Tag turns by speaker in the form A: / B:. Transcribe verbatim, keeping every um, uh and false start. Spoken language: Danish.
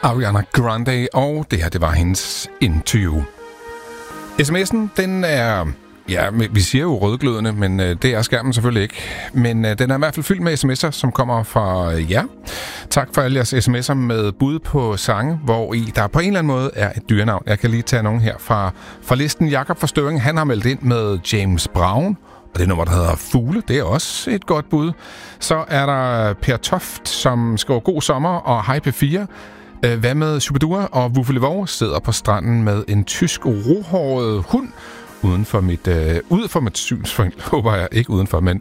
A: Ariana Grande, og det her, det var hendes Into You. sms'en, den er, ja, vi siger jo rødglødende, men øh, det er skærmen selvfølgelig ikke. Men øh, den er i hvert fald fyldt med sms'er, som kommer fra øh, jer. Tak for alle jeres sms'er med bud på sange, hvor i der på en eller anden måde er et dyrenavn. Jeg kan lige tage nogen her fra, fra listen. Jakob fra Støvring, han har meldt ind med James Brown. Og det nummer, der hedder Fugle, det er også et godt bud. Så er der Per Toft, som skriver god sommer, og hej P fire. Hvad med Superdura og Wuffelevoe sidder på stranden med en tysk rohåret hund uden for mit, øh, ud for mit synsfelt, håber jeg ikke udenfor, men